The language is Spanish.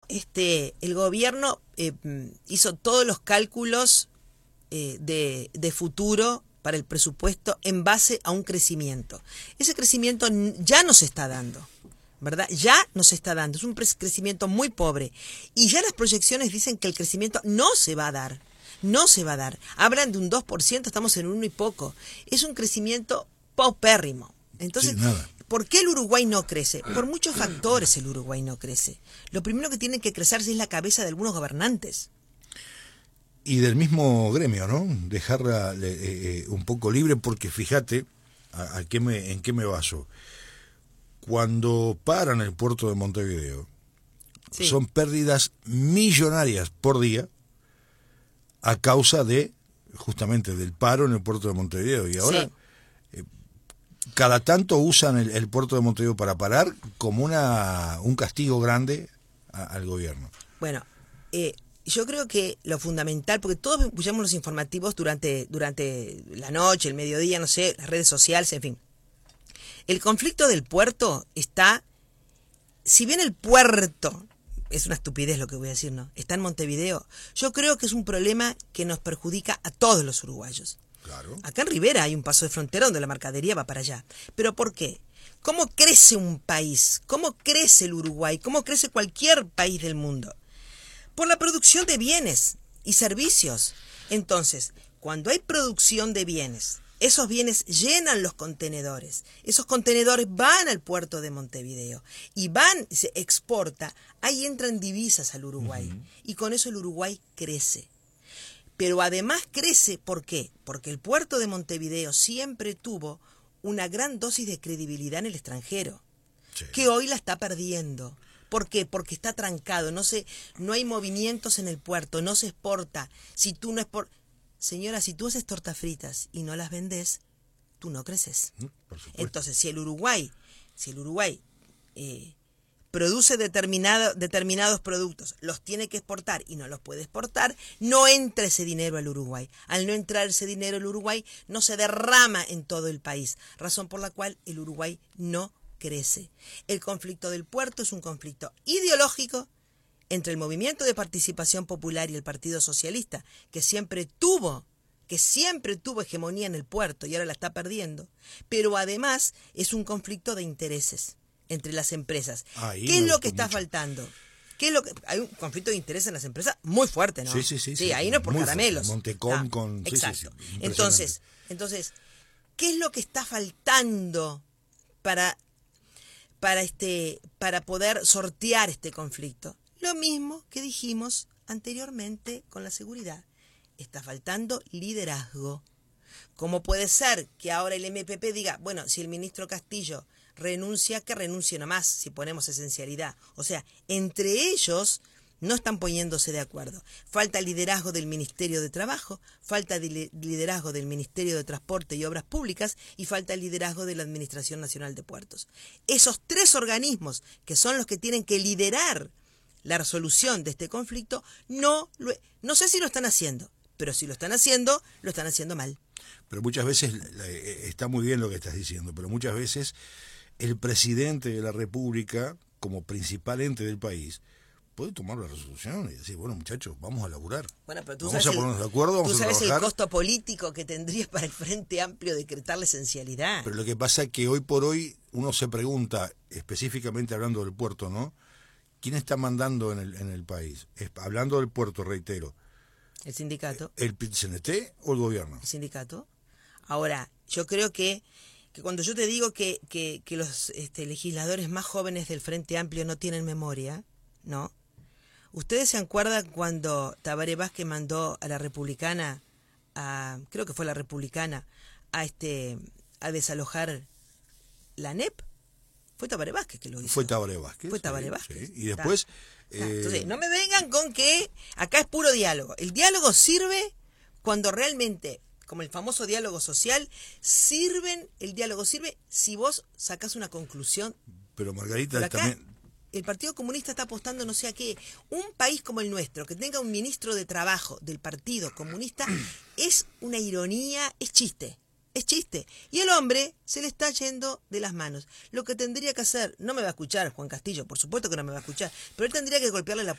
el gobierno hizo todos los cálculos de futuro para el presupuesto en base a un crecimiento. Ese crecimiento ya no se está dando, ¿verdad? Ya no se está dando. Es un crecimiento muy pobre. Y ya las proyecciones dicen que el crecimiento no se va a dar. No se va a dar. Hablan de un 2%, estamos en 1 y poco. Es un crecimiento paupérrimo. Entonces, sí, nada. ¿Por qué el Uruguay no crece? Por muchos factores el Uruguay no crece. Lo primero que tiene que crecerse es la cabeza de algunos gobernantes. Y del mismo gremio, ¿no? Dejarla un poco libre, porque fíjate en qué me baso. Cuando paran el puerto de Montevideo, sí, son pérdidas millonarias por día a causa de, justamente, del paro en el puerto de Montevideo. Y ahora, sí, cada tanto usan el puerto de Montevideo para parar como un castigo grande al gobierno. Bueno, yo creo que lo fundamental, porque todos escuchamos los informativos durante la noche, el mediodía, no sé, las redes sociales, en fin. El conflicto del puerto está, si bien el puerto, es una estupidez lo que voy a decir, ¿no?, está en Montevideo, yo creo que es un problema que nos perjudica a todos los uruguayos. Claro. Acá en Rivera hay un paso de frontera donde la mercadería va para allá. ¿Pero por qué? ¿Cómo crece un país? ¿Cómo crece el Uruguay? ¿Cómo crece cualquier país del mundo? Por la producción de bienes y servicios. Entonces, cuando hay producción de bienes, esos bienes llenan los contenedores. Esos contenedores van al puerto de Montevideo y se exporta. Ahí entran divisas al Uruguay. Uh-huh. Y con eso el Uruguay crece. Pero además crece, ¿por qué? Porque el puerto de Montevideo siempre tuvo una gran dosis de credibilidad en el extranjero, sí, que hoy la está perdiendo. ¿Por qué? Porque está trancado, no hay movimientos en el puerto, no se exporta. Si tú no exportas, señora, si tú haces tortas fritas y no las vendes, tú no creces. Por supuesto. Entonces, si el Uruguay produce determinados productos, los tiene que exportar y no los puede exportar, no entra ese dinero al Uruguay. Al no entrar ese dinero al Uruguay, no se derrama en todo el país, razón por la cual el Uruguay no crece. El conflicto del puerto es un conflicto ideológico entre el Movimiento de Participación Popular y el Partido Socialista, que siempre tuvo hegemonía en el puerto y ahora la está perdiendo, pero además es un conflicto de intereses entre las empresas. ¿Qué es lo que está faltando? Hay un conflicto de interés en las empresas muy fuerte, ¿no? Sí, ahí no es por caramelos. Montecom con... Exacto. Entonces, ¿qué es lo que está faltando para poder sortear este conflicto? Lo mismo que dijimos anteriormente con la seguridad. Está faltando liderazgo. ¿Cómo puede ser que ahora el MPP diga, bueno, si el ministro Castillo renuncia, que renuncie nomás, si ponemos esencialidad? O sea, entre ellos no están poniéndose de acuerdo. Falta liderazgo del Ministerio de Trabajo, falta liderazgo del Ministerio de Transporte y Obras Públicas y falta el liderazgo de la Administración Nacional de Puertos. Esos tres organismos, que son los que tienen que liderar la resolución de este conflicto, no sé si lo están haciendo, pero si lo están haciendo mal. Pero muchas veces, está muy bien lo que estás diciendo, pero muchas veces el presidente de la República, como principal ente del país, puede tomar la resolución y decir, bueno, muchachos, vamos a laburar. Bueno, pero vamos a ponernos de acuerdo, vamos a trabajar. Tú sabes el costo político que tendría para el Frente Amplio decretar la esencialidad. Pero lo que pasa es que hoy por hoy uno se pregunta, específicamente hablando del puerto, ¿no? ¿Quién está mandando en el país? Hablando del puerto, reitero. ¿El sindicato? ¿El PIT-CNT o el gobierno? El sindicato. Ahora, yo creo que cuando yo te digo que los legisladores más jóvenes del Frente Amplio no tienen memoria, ¿no? ¿Ustedes se acuerdan cuando Tabaré Vázquez mandó a la Republicana, creo que fue la Republicana, a desalojar la ANEP? Fue Tabaré Vázquez que lo hizo. Fue Tabaré Vázquez. Sí. Y después... Entonces, no me vengan con que acá es puro diálogo. El diálogo sirve cuando realmente, como el famoso diálogo social, el diálogo sirve si vos sacás una conclusión. Pero Margarita, acá, también... el Partido Comunista está apostando no sé a qué. Un país como el nuestro, que tenga un ministro de Trabajo del Partido Comunista, es una ironía, es chiste. Es chiste. Y el hombre se le está yendo de las manos. Lo que tendría que hacer, no me va a escuchar Juan Castillo, por supuesto que no me va a escuchar, pero él tendría que golpearle